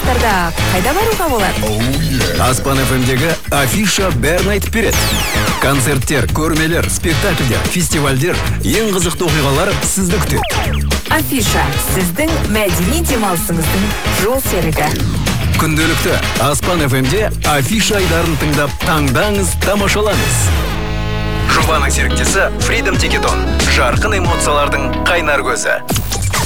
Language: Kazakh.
аймақтарда қайда баруға болады? Аспан ФМдегі афиша бәрін айтып береді. Концерттер, көрмелер, спектакльдер, фестивальдер, ең қызықты оқиғалар сізді күтеді. Афиша сіздің мәдени демалысыңыздың жол серігі. Күнделікті Аспан ФМде афиша айдарын тыңдап, таңдаңыз, тамашалаңыз. Жобаның серіктесі Freedom Ticketon. Жарқын эмоциялардың қайнар көзі.